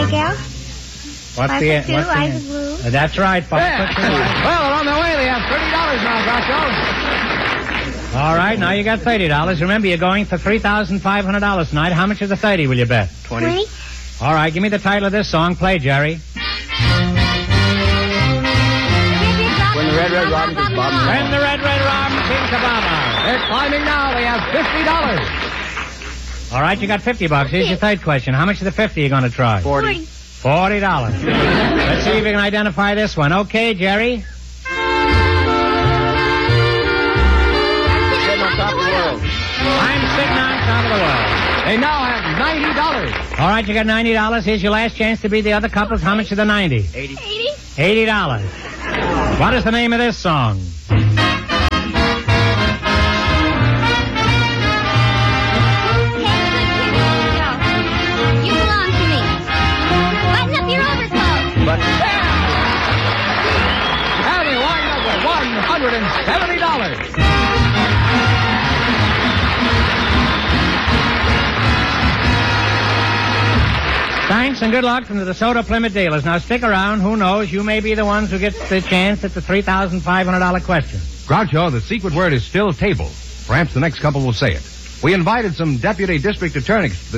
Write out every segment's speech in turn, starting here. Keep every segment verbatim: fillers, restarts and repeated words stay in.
Miguel. What's Five the foot two, what's the eyes name? of blue. Uh, that's right, five Yeah. foot two. eyes. Well, they're on their way. They have thirty dollars now, Groucho. All right, now you got thirty dollars. Remember, you're going for three thousand five hundred dollars tonight. How much is the thirty, will you bet? Twenty. All right, give me the title of this song. Play, Jerry. When the Red, Red Robin goes bobbing around. When the Red, Red Robin sings a bomber. They're climbing now. They have fifty dollars. All right, you got fifty bucks. Here's your third question. How much of the fifty you going to try? Forty. Forty dollars. Let's see if you can identify this one. Okay, Jerry. Sitting on top of the world. I'm sitting on top of the world. They now have ninety dollars. All right, you got ninety dollars. Here's your last chance to be the other couples. How much of the ninety? Eighty. Eighty. Eighty dollars. What is the name of this song? You belong to me. Button up your overcoat. But and we wind up with one hundred seventy dollars. Thanks and good luck from the DeSoto Plymouth dealers. Now stick around. Who knows? You may be the ones who get the chance at the three thousand five hundred dollars question. Groucho, the secret word is still table. Perhaps the next couple will say it. We invited some deputy district attorneys.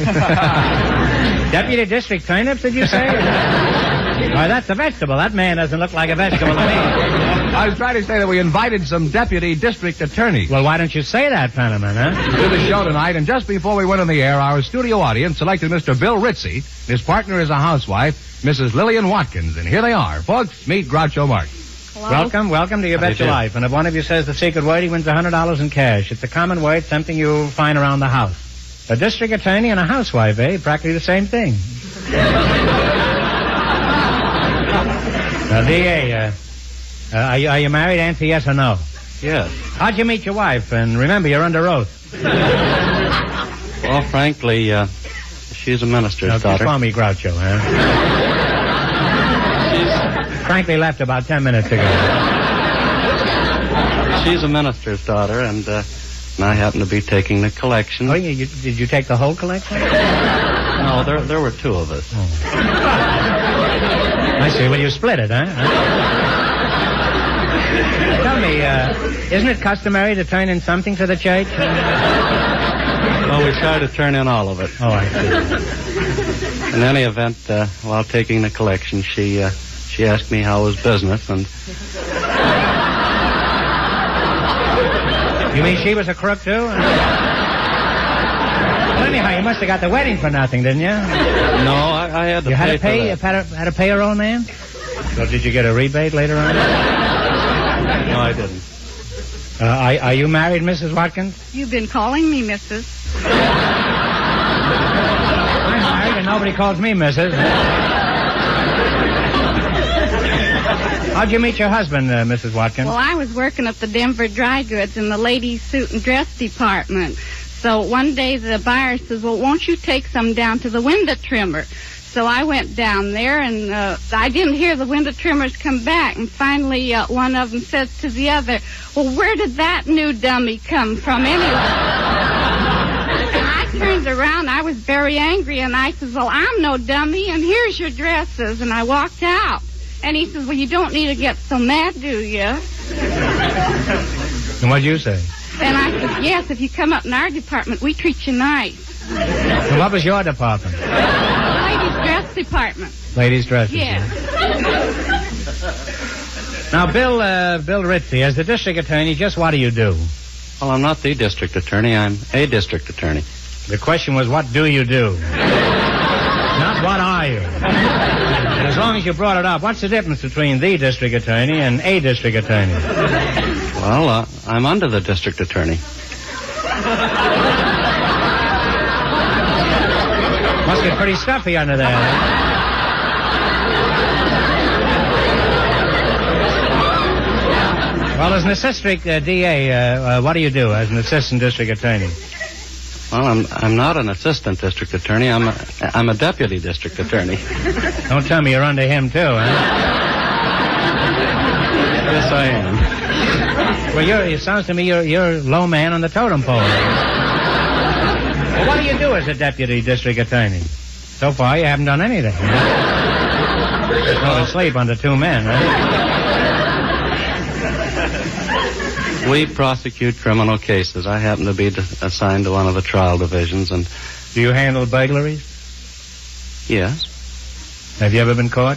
Deputy District Turnips, did you say? Why, that's a vegetable. That man doesn't look like a vegetable to me. I was trying to say that we invited some deputy district attorneys Well, why don't you say that, Fenneman, huh? to the show tonight. And just before we went on the air, our studio audience selected Mister Bill Ritzy. His partner is a housewife, Missus Lillian Watkins. And here they are. Folks, meet Groucho Marx. Hello? Welcome, welcome to You Bet Your Life. And if one of you says the secret word, he wins one hundred dollars in cash. It's a common word, something you'll find around the house. A district attorney and a housewife, eh? Practically the same thing. Now, D A, uh, uh, are, you, are you married? Answer yes or no. Yes. How'd you meet your wife? And remember, you're under oath. Well, frankly, uh, she's a minister's Now, daughter. just call me Groucho, huh? Frankly left about ten minutes ago. She's a minister's daughter, and, uh, and I happen to be taking the collection. Oh, you, you, did you take the whole collection? No, there there were two of us. I see. Well, you split it, huh? Tell me, uh, isn't it customary to turn in something to the church? Well, we tried to turn in all of it. Oh, I see. In any event, uh, while taking the collection, she uh, she asked me how was business, and You mean she was a crook, too? Well, anyhow, you must have got the wedding for nothing, didn't you? no, I, I had to You pay had to for pay, you that. had to, had to pay your old man? So did you get a rebate later on? No, I didn't. Uh, are, are you married, Missus Watkins? You've been calling me, Missus I'm married and nobody calls me Missus How'd you meet your husband, uh, Missus Watkins? Well, I was working at the Denver Dry Goods in the ladies' suit and dress department. So one day the buyer says, well, won't you take some down to the window trimmer? So I went down there, and uh, I didn't hear the window trimmers come back. And finally, uh, one of them says to the other, well, where did that new dummy come from anyway? And I turned around. I was very angry, and I says, well, I'm no dummy, and here's your dresses. And I walked out. And he says, well, you don't need to get so mad, do you? And what'd you say? And I said, yes, if you come up in our department, we treat you nice. And what was your department? Ladies' dress department. Ladies' dresses. Yes. Now, Bill, uh, Bill Ritzy, as the district attorney, just what do you do? Well, I'm not the district attorney. I'm a district attorney. The question was, what do you do? Not what are you? And as long as you brought it up, what's the difference between the district attorney and a district attorney? Well, uh, I'm under the district attorney. Must get pretty stuffy under there. Well, as an assistant uh, D A, uh, uh, what do you do as an assistant district attorney? Well, I'm I'm not an assistant district attorney. I'm a, I'm a deputy district attorney. Don't tell me you're under him, too, huh? Yes, I am. Well, you're, it sounds to me you're, you're low man on the totem pole. Well, what do you do as a deputy district attorney? So far, you haven't done anything. Just go to sleep under two men, right? We prosecute criminal cases. I happen to be d- assigned to one of the trial divisions, and Do you handle burglaries? yes. Have you ever been caught?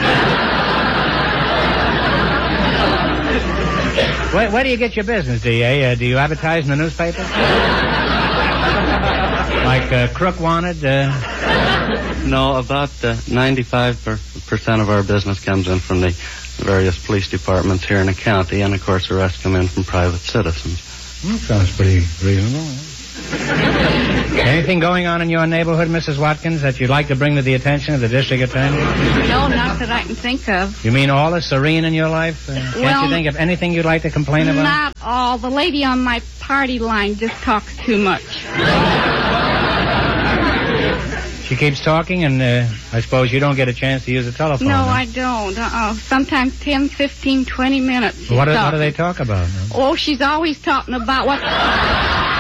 where, where do you get your business, D A? Uh, do you advertise in the newspaper? Like uh, Crook Wanted? Uh... No, about uh, ninety-five percent of our business comes in from the various police departments here in the county, and of course the rest come in from private citizens. Well, sounds pretty reasonable. Anything going on in your neighborhood, Missus Watkins, that you'd like to bring to the attention of the district attorney? No, not that I can think of. You mean all is serene in your life? Uh, can't Well, you think of anything you'd like to complain about? Not all. The lady on my party line just talks too much. She keeps talking, and uh, I suppose you don't get a chance to use the telephone. No, huh? I don't. Uh-uh. Sometimes ten, fifteen, twenty minutes. she's What do, what do talking. they talk about? Oh, she's always talking about what...